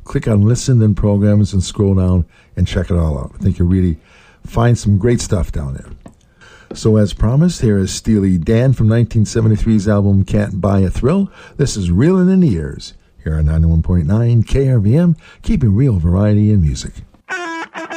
click on Listen, then Programs, and scroll down and check it all out. I think you'll really find some great stuff down there. So as promised, here is Steely Dan from 1973's album Can't Buy a Thrill. This is Reelin' in the Years here on 91.9 KRVM, keeping real variety in music.